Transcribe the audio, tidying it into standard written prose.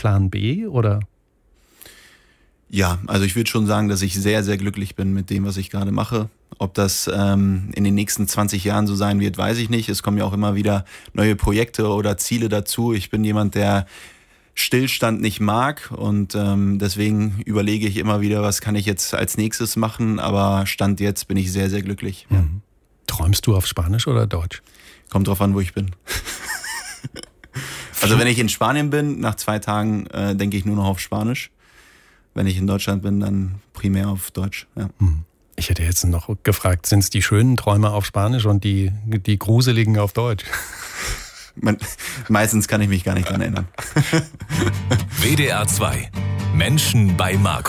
Plan B, oder? Ja, also ich würde schon sagen, dass ich sehr, sehr glücklich bin mit dem, was ich gerade mache. Ob das in den nächsten 20 Jahren so sein wird, weiß ich nicht. Es kommen ja auch immer wieder neue Projekte oder Ziele dazu. Ich bin jemand, der Stillstand nicht mag und deswegen überlege ich immer wieder, was kann ich jetzt als nächstes machen. Aber Stand jetzt bin ich sehr, sehr glücklich. Ja. Träumst du auf Spanisch oder Deutsch? Kommt drauf an, wo ich bin. Also wenn ich in Spanien bin, nach 2 Tagen denke ich nur noch auf Spanisch. Wenn ich in Deutschland bin, dann primär auf Deutsch. Ja. Ich hätte jetzt noch gefragt, sind es die schönen Träume auf Spanisch und die gruseligen auf Deutsch? Meistens kann ich mich gar nicht dran erinnern. WDR 2. Menschen bei Marco.